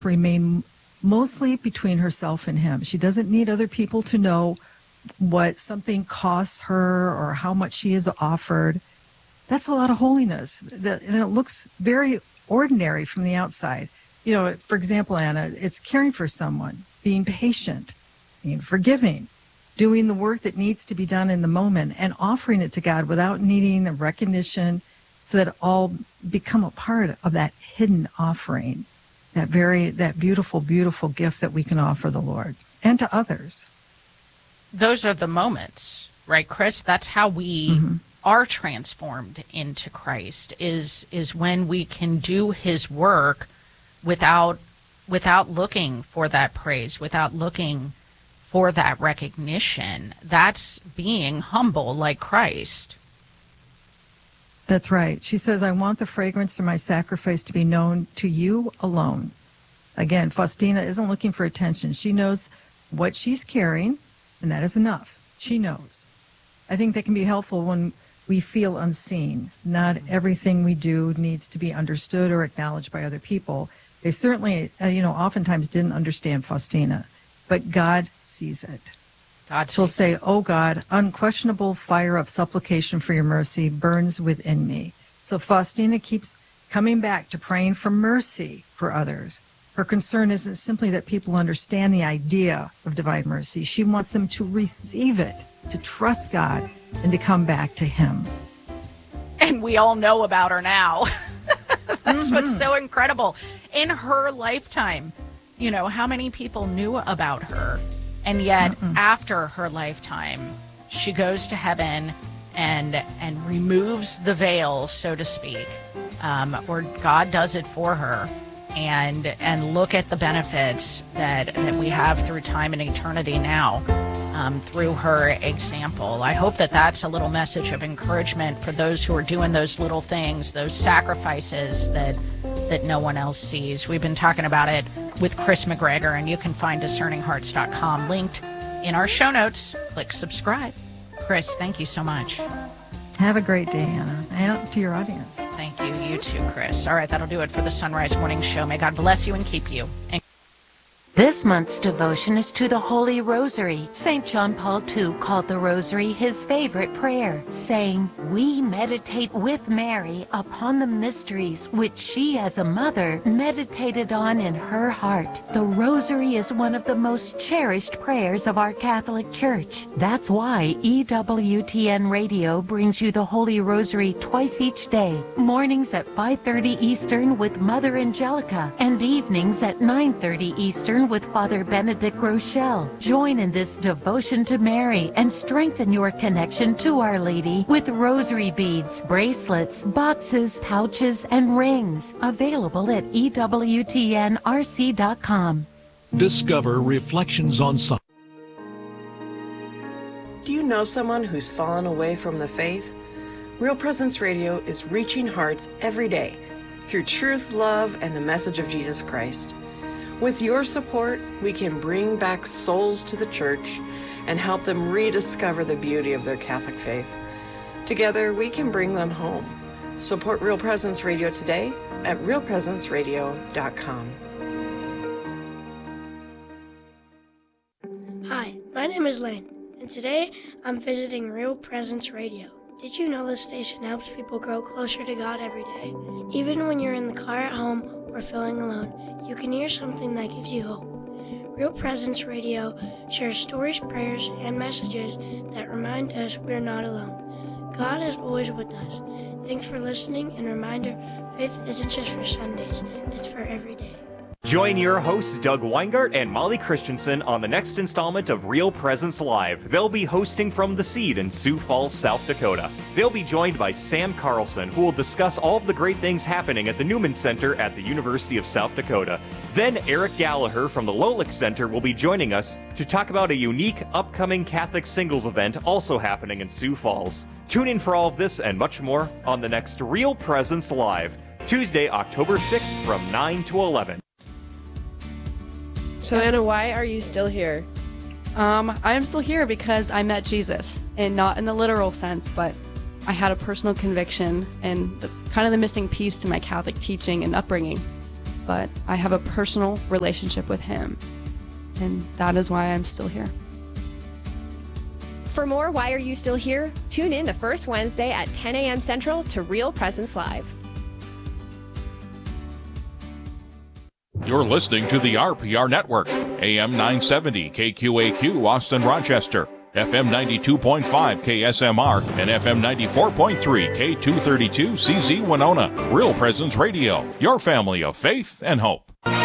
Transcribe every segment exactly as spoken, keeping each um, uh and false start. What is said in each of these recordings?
remain mostly between herself and him. She doesn't need other people to know what something costs her or how much she is offered. That's a lot of holiness. And it looks very ordinary from the outside. You know, for example, Anna, it's caring for someone, being patient, being forgiving, doing the work that needs to be done in the moment and offering it to God without needing a recognition, so that it all become a part of that hidden offering, that very, that beautiful, beautiful gift that we can offer the Lord and to others. Those are the moments, right, Chris? That's how we mm-hmm. are transformed into Christ, is is when we can do his work without without looking for that praise, without looking for that recognition. That's being humble like Christ. That's right. She says, I want the fragrance of my sacrifice to be known to you alone. Again, Faustina isn't looking for attention. She knows what she's carrying, and that is enough. She knows. I think that can be helpful when we feel unseen. Not everything we do needs to be understood or acknowledged by other people. They certainly, uh, you know, oftentimes didn't understand Faustina, but God sees it. God She'll sees say, it. oh God, unquestionable fire of supplication for your mercy burns within me. So Faustina keeps coming back to praying for mercy for others. Her concern isn't simply that people understand the idea of divine mercy. She wants them to receive it, to trust God, and to come back to him. And we all know about her now. That's mm-hmm. what's so incredible. In her lifetime, you know, how many people knew about her? And yet, Mm-mm. after her lifetime, she goes to heaven and and removes the veil, so to speak, um, or God does it for her. And and look at the benefits that, that we have through time and eternity now, um, through her example. I hope that that's a little message of encouragement for those who are doing those little things, those sacrifices that that no one else sees. We've been talking about it with Chris McGregor, and you can find discerning hearts dot com linked in our show notes. Click subscribe. Chris, thank you so much. Have a great day, Anna, and to your audience. Thank you. You too, Chris. All right, that'll do it for the Sunrise Morning Show. May God bless you and keep you. And This month's devotion is to the Holy Rosary. Saint John Paul the Second called the Rosary his favorite prayer, saying, "We meditate with Mary upon the mysteries which she as a mother meditated on in her heart." The Rosary is one of the most cherished prayers of our Catholic Church. That's why E W T N Radio brings you the Holy Rosary twice each day, mornings at five thirty Eastern with Mother Angelica, and evenings at nine thirty Eastern with Father Benedict Rochelle. Join in this devotion to Mary and strengthen your connection to Our Lady with rosary beads, bracelets, boxes, pouches, and rings. Available at E W T N R C dot com. Discover Reflections on Science. Do you know someone who's fallen away from the faith? Real Presence Radio is reaching hearts every day through truth, love, and the message of Jesus Christ. With your support, we can bring back souls to the church and help them rediscover the beauty of their Catholic faith. Together, we can bring them home. Support Real Presence Radio today at real presence radio dot com. Hi, my name is Lane, and today I'm visiting Real Presence Radio. Did you know this station helps people grow closer to God every day? Even when you're in the car at home or feeling alone, you can hear something that gives you hope. Real Presence Radio shares stories, prayers, and messages that remind us we're not alone. God is always with us. Thanks for listening, and reminder, faith isn't just for Sundays, it's for every day. Join your hosts Doug Weingart and Molly Christensen on the next installment of Real Presence Live. They'll be hosting from The Seed in Sioux Falls, South Dakota. They'll be joined by Sam Carlson, who will discuss all of the great things happening at the Newman Center at the University of South Dakota. Then Eric Gallagher from the Lolick Center will be joining us to talk about a unique upcoming Catholic singles event also happening in Sioux Falls. Tune in for all of this and much more on the next Real Presence Live, Tuesday, October sixth from nine to eleven. So Anna, why are you still here? Um, I am still here because I met Jesus, and not in the literal sense, but I had a personal conviction and the, kind of the missing piece to my Catholic teaching and upbringing. but I have a personal relationship with him, and that is why I'm still here. For more Why Are You Still Here? Tune in the first Wednesday at ten a.m. Central to Real Presence Live. You're listening to the R P R Network, A M nine seventy K Q A Q Austin Rochester, F M ninety-two point five K S M R, and F M ninety-four point three K two thirty-two C Z Winona. Real Presence Radio, your family of faith and hope.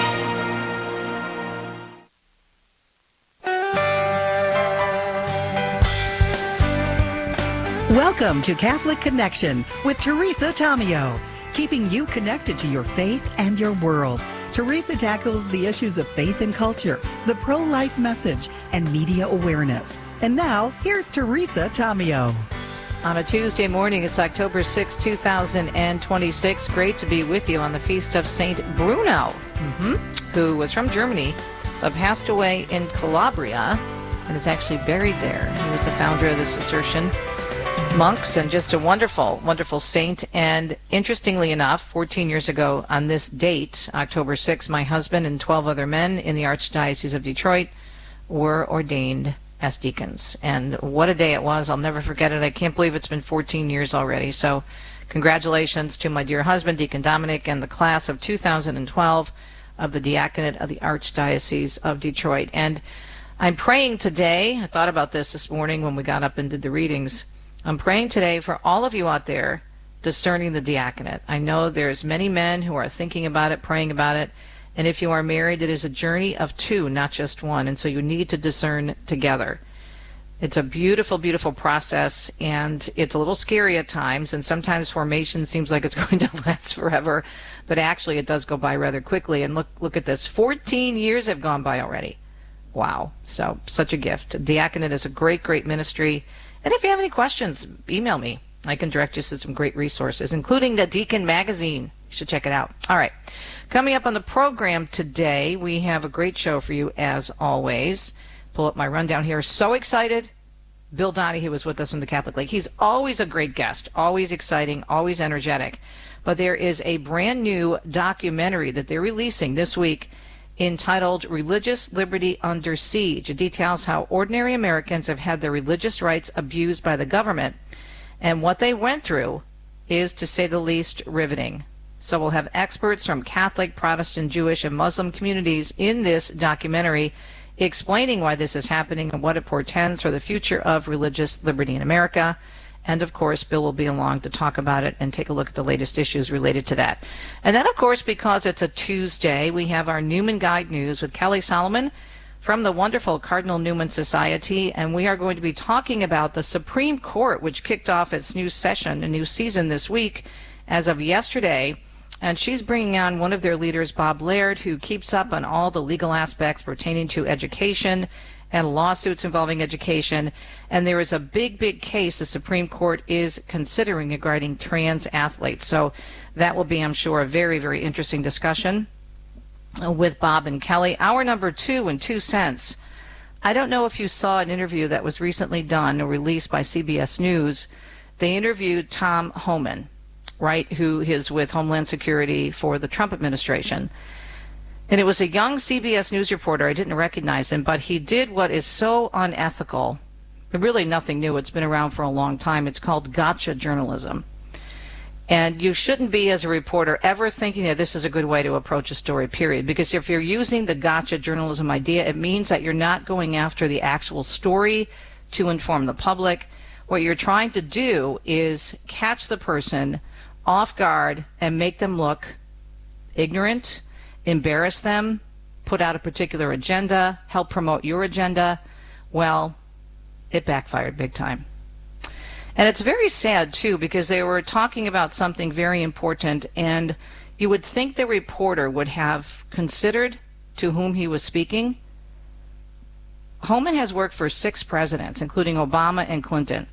Welcome to Catholic Connection with Teresa Tomeo, keeping you connected to your faith and your world. Teresa tackles the issues of faith and culture, the pro-life message, and media awareness. And now, here's Teresa Tomeo. On a Tuesday morning, it's October sixth, two thousand twenty-six. Great to be with you on the feast of Saint Bruno, mm-hmm, who was from Germany, but passed away in Calabria, and is actually buried there. He was the founder of the Cistercian monks, and just a wonderful, wonderful saint. And interestingly enough, fourteen years ago on this date, October sixth, my husband and twelve other men in the Archdiocese of Detroit were ordained as deacons. And what a day it was. I'll never forget it. I can't believe it's been fourteen years already. So congratulations to my dear husband, Deacon Dominic, and the class of two thousand twelve of the Diaconate of the Archdiocese of Detroit. And I'm praying today, I thought about this this morning when we got up and did the readings, I'm praying today for all of you out there discerning the diaconate. I know there's many men who are thinking about it, praying about it, and if you are married, it is a journey of two, not just one, and so you need to discern together. It's a beautiful, beautiful process, and it's a little scary at times, and sometimes formation seems like it's going to last forever, but actually it does go by rather quickly. And look, look at this, fourteen years have gone by already. Wow, so such a gift. Diaconate is a great, great ministry. And if you have any questions, email me. I can direct you to some great resources, including the Deacon Magazine. You should check it out. All right. Coming up on the program today, we have a great show for you, as always. Pull up my rundown here. So excited. Bill Donahue was with us from the Catholic League. He's always a great guest, always exciting, always energetic. But there is a brand new documentary that they're releasing this week entitled Religious Liberty Under Siege. It details how ordinary Americans have had their religious rights abused by the government, and what they went through is, to say the least, riveting. So we'll have experts from Catholic, Protestant, Jewish, and Muslim communities in this documentary explaining why this is happening and what it portends for the future of religious liberty in America. And, of course, Bill will be along to talk about it and take a look at the latest issues related to that. And then, of course, because it's a Tuesday, we have our Newman Guide News with Kelly Solomon from the wonderful Cardinal Newman Society. And we are going to be talking about the Supreme Court, which kicked off its new session, a new season this week as of yesterday. And she's bringing on one of their leaders, Bob Laird, who keeps up on all the legal aspects pertaining to education and lawsuits involving education. And there is a big, big case the Supreme Court is considering regarding trans athletes. So that will be, I'm sure, a very, very interesting discussion with Bob and Kelly. Hour number two and two cents. I don't know if you saw an interview that was recently done or released by C B S News. They interviewed Tom Homan, right, who is with Homeland Security for the Trump administration. And it was a young C B S News reporter. I didn't recognize him, but he did what is so unethical. Really nothing new. It's been around for a long time. It's called gotcha journalism. And you shouldn't be, as a reporter, ever thinking that this is a good way to approach a story, period. Because if you're using the gotcha journalism idea, it means that you're not going after the actual story to inform the public. What you're trying to do is catch the person off guard and make them look ignorant, embarrass them, put out a particular agenda, help promote your agenda. Well, it backfired big time. And it's very sad, too, because they were talking about something very important, and you would think the reporter would have considered to whom he was speaking. Homan has worked for six presidents, including Obama and Clinton,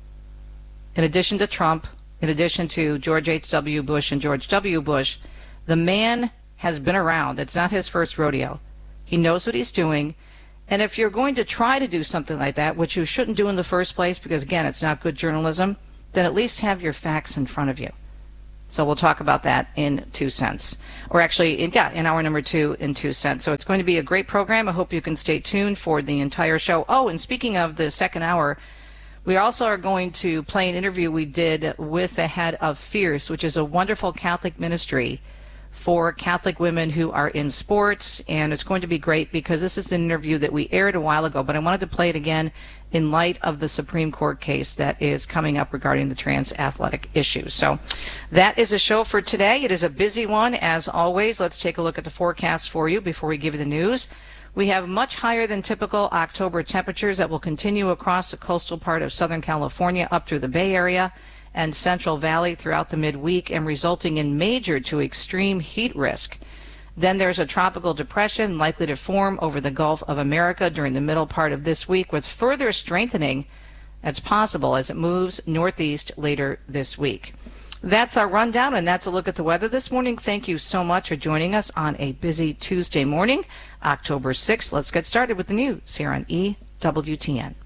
in addition to Trump, in addition to George H W Bush and George W. Bush. The man has been around. It's not his first rodeo. He knows what he's doing. And if you're going to try to do something like that, which you shouldn't do in the first place, because, again, it's not good journalism, then at least have your facts in front of you. So we'll talk about that in two cents. Or actually, in, yeah, in hour number two in two cents. So it's going to be a great program. I hope you can stay tuned for the entire show. Oh, and speaking of the second hour, we also are going to play an interview we did with the head of Fierce, which is a wonderful Catholic ministry for Catholic women who are in sports. And it's going to be great because this is an interview that we aired a while ago, but I wanted to play it again in light of the Supreme Court case that is coming up regarding the trans athletic issues. So that is a show for today. It is a busy one, as always. Let's take a look at the forecast for you before we give you the news. We have much higher than typical October temperatures that will continue across the coastal part of Southern California up through the Bay Area and Central Valley throughout the midweek, and resulting in major to extreme heat risk. Then there's a tropical depression likely to form over the Gulf of America during the middle part of this week, with further strengthening that's possible as it moves northeast later this week. That's our rundown, and that's a look at the weather this morning. Thank you so much for joining us on a busy Tuesday morning, October sixth. Let's get started with the news here on E W T N.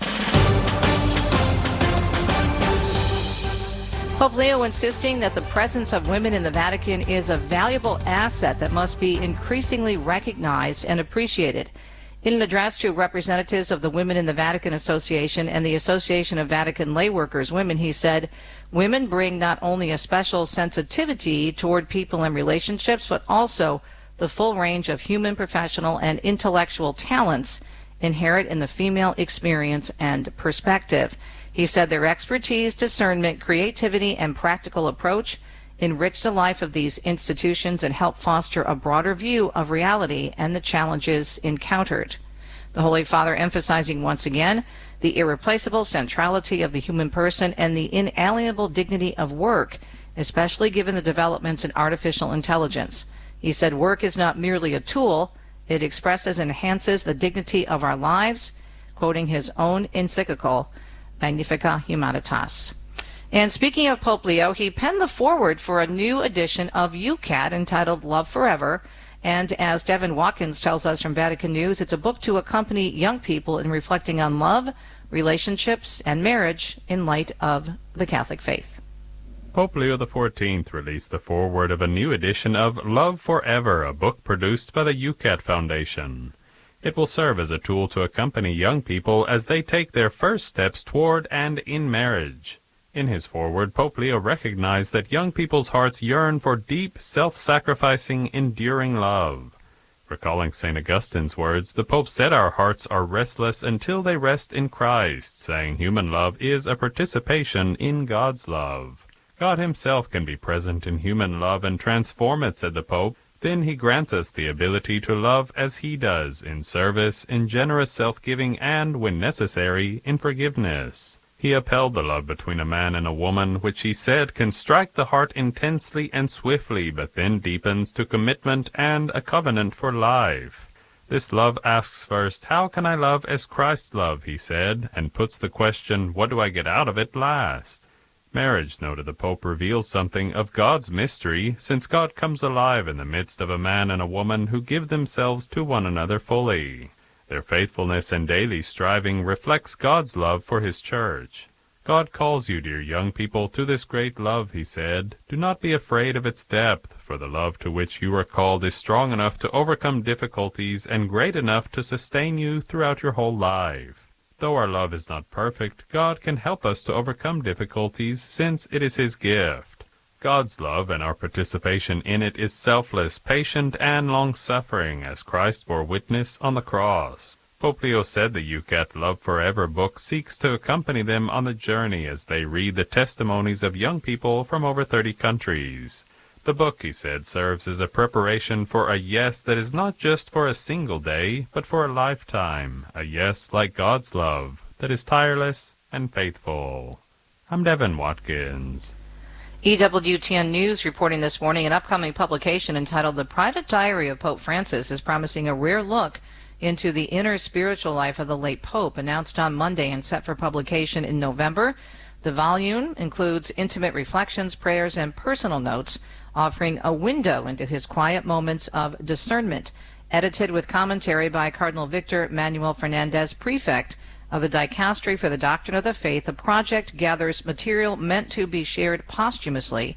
Pope Leo insisting that the presence of women in the Vatican is a valuable asset that must be increasingly recognized and appreciated. In an address to representatives of the Women in the Vatican Association and the Association of Vatican Lay Workers Women, he said, women bring not only a special sensitivity toward people and relationships, but also the full range of human, professional, and intellectual talents inherent in the female experience and perspective. He said their expertise, discernment, creativity, and practical approach enrich the life of these institutions and help foster a broader view of reality and the challenges encountered. The Holy Father emphasizing once again the irreplaceable centrality of the human person and the inalienable dignity of work, especially given the developments in artificial intelligence. He said work is not merely a tool, it expresses and enhances the dignity of our lives, quoting his own encyclical, Magnificat Humanitas. And speaking of Pope Leo, he penned the foreword for a new edition of U C A T entitled Love Forever. And as Devin Watkins tells us from Vatican News, it's a book to accompany young people in reflecting on love, relationships, and marriage in light of the Catholic faith. Pope Leo the fourteenth released the foreword of a new edition of Love Forever, a book produced by the U C A T Foundation. It will serve as a tool to accompany young people as they take their first steps toward and in marriage. In his foreword, Pope Leo recognized that young people's hearts yearn for deep, self-sacrificing, enduring love. Recalling Saint Augustine's words, the Pope said our hearts are restless until they rest in Christ, saying human love is a participation in God's love. God himself can be present in human love and transform it, said the Pope. Then he grants us the ability to love as he does, in service, in generous self-giving, and, when necessary, in forgiveness. He upheld the love between a man and a woman, which he said can strike the heart intensely and swiftly, but then deepens to commitment and a covenant for life. This love asks first, how can I love as Christ loved, he said, and puts the question, what do I get out of it, last? Marriage, noted the Pope, reveals something of God's mystery, since God comes alive in the midst of a man and a woman who give themselves to one another fully. Their faithfulness and daily striving reflects God's love for his church. God calls you, dear young people, to this great love, he said. Do not be afraid of its depth, for the love to which you are called is strong enough to overcome difficulties and great enough to sustain you throughout your whole life. Though our love is not perfect, God can help us to overcome difficulties, since it is his gift. God's love and our participation in it is selfless, patient, and long-suffering, as Christ bore witness on the cross. Pope Leo said the U C A T Love Forever book seeks to accompany them on the journey as they read the testimonies of young people from over thirty countries. The book, he said, serves as a preparation for a yes that is not just for a single day, but for a lifetime, a yes like God's love, that is tireless and faithful. I'm Devin Watkins. E W T N News reporting this morning an upcoming publication entitled The Private Diary of Pope Francis is promising a rare look into the inner spiritual life of the late Pope, announced on Monday and set for publication in November. The volume includes intimate reflections, prayers, and personal notes, offering a window into his quiet moments of discernment. Edited with commentary by Cardinal Victor Manuel Fernandez, prefect of the Dicastery for the Doctrine of the Faith, the project gathers material meant to be shared posthumously.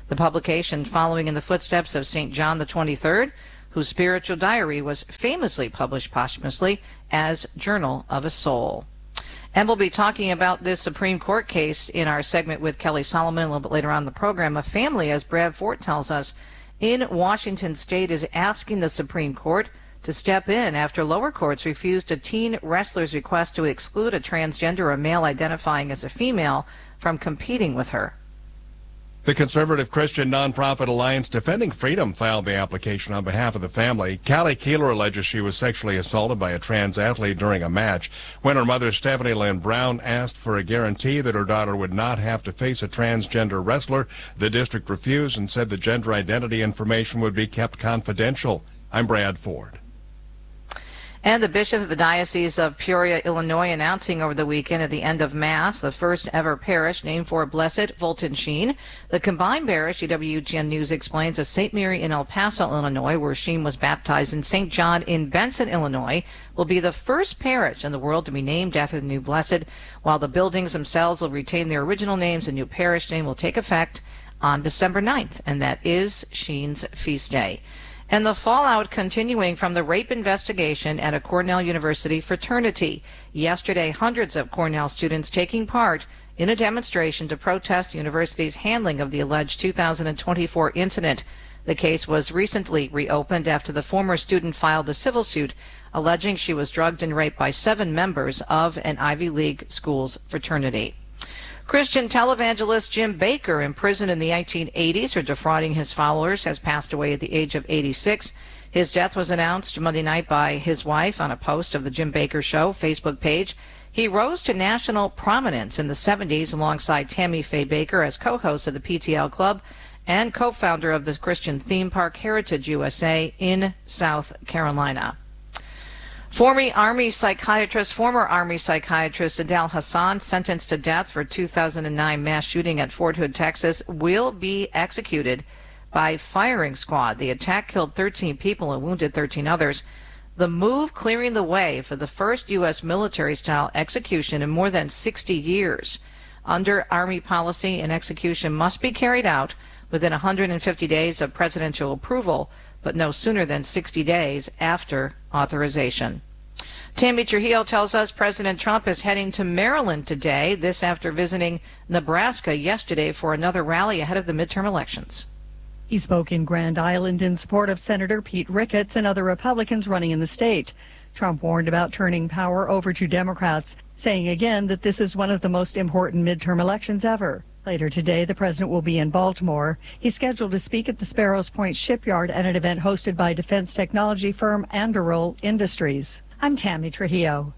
The publication following in the footsteps of Saint John the twenty-third, whose spiritual diary was famously published posthumously as Journal of a Soul. And we'll be talking about this Supreme Court case in our segment with Kelly Solomon a little bit later on in the program. A family, as Brad Fort tells us, in Washington State is asking the Supreme Court to step in after lower courts refused a teen wrestler's request to exclude a transgender or male identifying as a female from competing with her. The conservative Christian nonprofit Alliance Defending Freedom filed the application on behalf of the family. Callie Keeler alleges she was sexually assaulted by a trans athlete during a match. When her mother, Stephanie Lynn Brown, asked for a guarantee that her daughter would not have to face a transgender wrestler, the district refused and said the gender identity information would be kept confidential. I'm Brad Ford. And the Bishop of the Diocese of Peoria, Illinois, announcing over the weekend at the end of Mass the first ever parish named for Blessed Fulton Sheen. The combined parish, E W T N News explains, of Saint Mary in El Paso, Illinois, where Sheen was baptized, and Saint John in Benson, Illinois, will be the first parish in the world to be named after the new blessed. While the buildings themselves will retain their original names, the new parish name will take effect on December ninth, and that is Sheen's feast day. And the fallout continuing from the rape investigation at a Cornell University fraternity. Yesterday, hundreds of Cornell students taking part in a demonstration to protest the university's handling of the alleged two thousand twenty-four incident. The case was recently reopened after the former student filed a civil suit alleging she was drugged and raped by seven members of an Ivy League school's fraternity. Christian televangelist Jim Bakker, imprisoned in the nineteen eighties for defrauding his followers, has passed away at the age of eighty-six. His death was announced Monday night by his wife on a post of the Jim Bakker Show Facebook page. He rose to national prominence in the seventies alongside Tammy Faye Bakker as co-host of the P T L Club and co-founder of the Christian theme park Heritage U S A in South Carolina. Former Army psychiatrist, former Army psychiatrist Adel Hassan, sentenced to death for two thousand nine mass shooting at Fort Hood, Texas, will be executed by firing squad. The attack killed thirteen people and wounded thirteen others. The move clearing the way for the first U S military-style execution in more than sixty years. Under Army policy, an execution must be carried out within one hundred fifty days of presidential approval, but no sooner than sixty days after authorization. Tammy Trujillo tells us President Trump is heading to Maryland today, this after visiting Nebraska yesterday for another rally ahead of the midterm elections. He spoke in Grand Island in support of Senator Pete Ricketts and other Republicans running in the state. Trump warned about turning power over to Democrats, saying again that this is one of the most important midterm elections ever. Later today, the president will be in Baltimore. He's scheduled to speak at the Sparrows Point Shipyard at an event hosted by defense technology firm Anduril Industries. I'm Tammy Trujillo.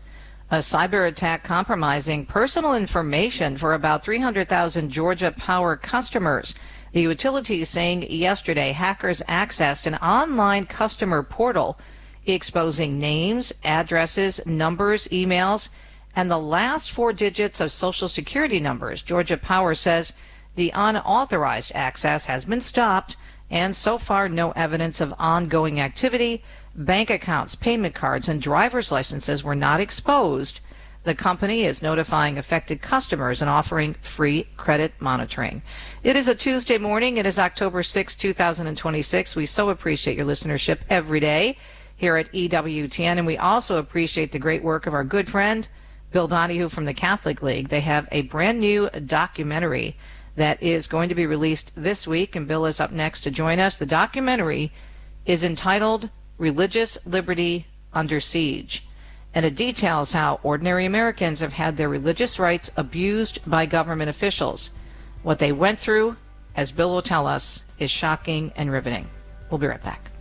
A cyber attack compromising personal information for about three hundred thousand Georgia Power customers. The utility saying yesterday hackers accessed an online customer portal exposing names, addresses, numbers, emails, and the last four digits of Social Security numbers. Georgia Power says the unauthorized access has been stopped, and so far no evidence of ongoing activity. Bank accounts, payment cards, and driver's licenses were not exposed. The company is notifying affected customers and offering free credit monitoring. It is a Tuesday morning. It is October sixth, two thousand twenty-six. We so appreciate your listenership every day here at E W T N, and we also appreciate the great work of our good friend Bill Donahue from the Catholic League. They have a brand new documentary that is going to be released this week, and Bill is up next to join us. The documentary is entitled Religious Liberty Under Siege, and it details how ordinary Americans have had their religious rights abused by government officials. What they went through, as Bill will tell us, is shocking and riveting. We'll be right back.